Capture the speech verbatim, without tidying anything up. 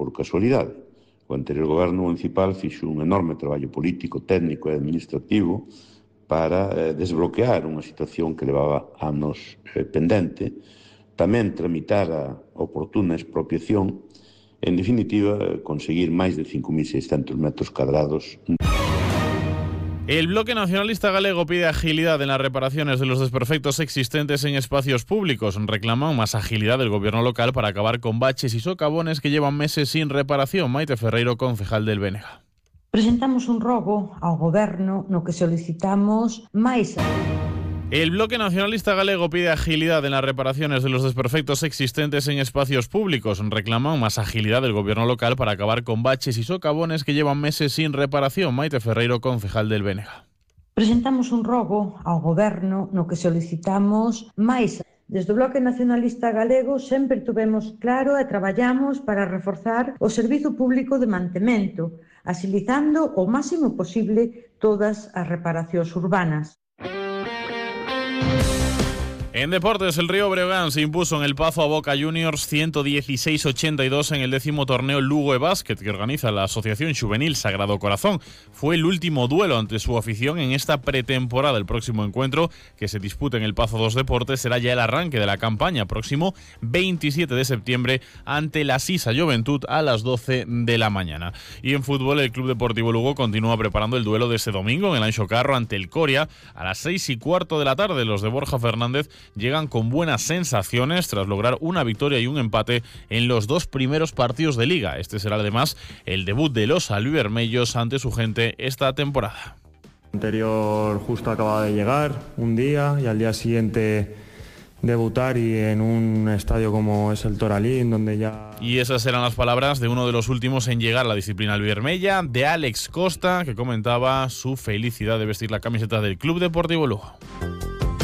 por casualidade. O anterior goberno municipal fixo un enorme traballo político, técnico e administrativo para eh, desbloquear unha situación que levaba anos eh, pendente, tamén tramitar a oportuna expropiación, en definitiva, conseguir máis de cinco mil seiscentos metros cadrados. El Bloque Nacionalista Galego pide agilidad en las reparaciones de los desperfectos existentes en espacios públicos. Reclaman más agilidad del gobierno local para acabar con baches y socavones que llevan meses sin reparación. Maite Ferreiro, concejal del B N G. Presentamos un rogo ao goberno no que solicitamos máis. El Bloque Nacionalista Galego pide agilidad en las reparaciones de los desperfectos existentes en espacios públicos. Reclaman más agilidad del gobierno local para acabar con baches y socavones que llevan meses sin reparación. Maite Ferreiro, concejal del B N G. Presentamos un rogo ao goberno no que solicitamos máis. Desde o Bloque Nacionalista Galego sempre tuvemos claro e traballamos para reforzar o servizo público de mantemento, agilizando o máximo posible todas as reparacións urbanas. En deportes, el Río Breogán se impuso en el Pazo a Boca Juniors ciento dieciséis a ochenta y dos en el décimo torneo Lugo e Básquet que organiza la Asociación Juvenil Sagrado Corazón. Fue el último duelo ante su afición en esta pretemporada. El próximo encuentro que se disputa en el Pazo dos Deportes será ya el arranque de la campaña, próximo veintisiete de septiembre ante la Sisa Juventud a las doce de la mañana. Y en fútbol, el Club Deportivo Lugo continúa preparando el duelo de este domingo en el Anxo Carro ante el Coria a las seis y cuarto de la tarde. Los de Borja Fernández llegan con buenas sensaciones tras lograr una victoria y un empate en los dos primeros partidos de Liga. Este será además el debut de los albivermellos ante su gente esta temporada. El anterior justo acababa de llegar un día y al día siguiente debutar y en un estadio como es el Toralín, donde ya... Y esas eran las palabras de uno de los últimos en llegar a la disciplina albivermella, de Alex Costa, que comentaba su felicidad de vestir la camiseta del Club Deportivo Lugo.